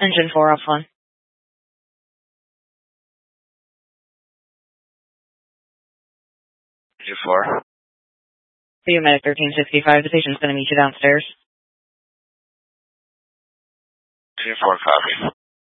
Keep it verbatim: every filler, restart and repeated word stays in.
Engine four off one. Engine four. The Medic thirteen sixty-five, the patient's going to meet you downstairs. Engine four, copy.